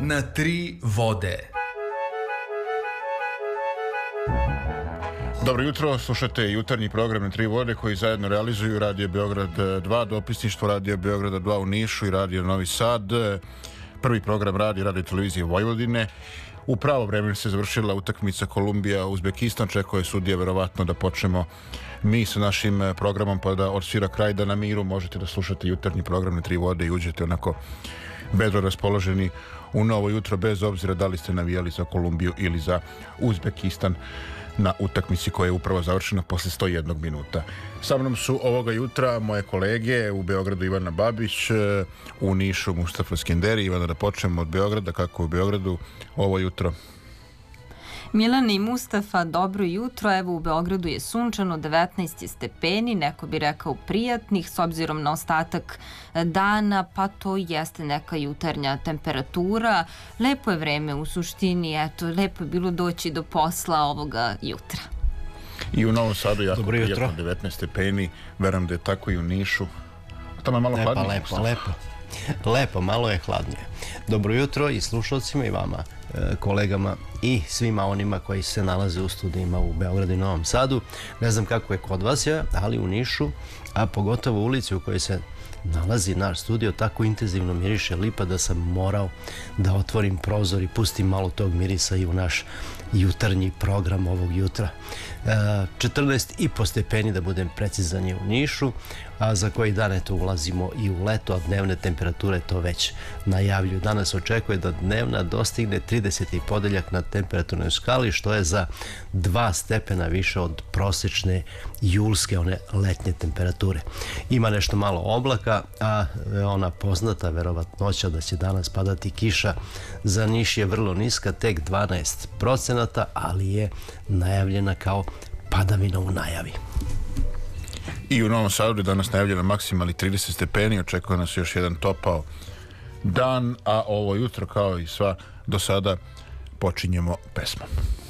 na tri vode. Dobro jutro, slušate jutarnji program na tri vode koji zajedno realizuju Radio Beograd 2, dopisništvo Radio Beograda 2 u Nišu i Radio Novi Sad, prvi program radio televizije Vojvodine. U pravo vreme se završila utakmica Kolumbija-Uzbekistan, čekao je sudija verovatno da počnemo mi sa našim programom pa da odsvira kraj, da na miru možete da slušate jutarnji program na tri vode i uđete onako vedro raspoloženi u novo jutro, bez obzira da li ste navijali za Kolumbiju ili za Uzbekistan na utakmici koja je upravo završena posle 101 minuta. Sa mnom su ovoga jutra moje kolege u Beogradu Ivana Babić, u Nišu Mustafa Skenderi. Ivana, da počnemo od Beograda. Kako u Beogradu ovo jutro? Milana i Mustafa, dobro jutro. Evo u Beogradu je sunčano, 19 stepeni, neko bi rekao prijatnih, s obzirom na ostatak dana, pa to jeste neka jutarnja temperatura. Lepo je vreme u suštini, eto, lepo je bilo doći do posla ovoga jutra. I u Novom Sadu jako prijatno, 19 stepeni, verujem da je tako i u Nišu. Tamo je malo hladnije. Lepo, malo je hladnije. Dobro jutro i slušalcima i vama, kolegama i svima onima koji se nalaze u studijima u Beogradu i Novom Sadu. Ne znam kako je kod vas, ali u Nišu, a pogotovo u ulici u kojoj se nalazi naš studio, tako intenzivno miriše lipa da sam morao da otvorim prozor i pustim malo tog mirisa i u naš jutarnji program ovog jutra. 14,5 stepeni, da budem precizan, je u Nišu, a za koji dan eto ulazimo i u leto, a dnevne temperature to već najavljuju. Danas očekuje da dnevna dostigne 30 i podeljak na temperaturnoj skali, što je za 2 stepena više od prosječne julske, one letnje temperature. Ima nešto malo oblaka, a ona poznata verovatnoća da će danas padati kiša za Niš je vrlo niska, tek 12%, ali je najavljena kao padavina u najavi. I u Novom Sadu je danas najavljena maksimalni 30 stepeni, očekuje nas još jedan topao dan, a ovo jutro kao i sva do sada počinjemo pesmom.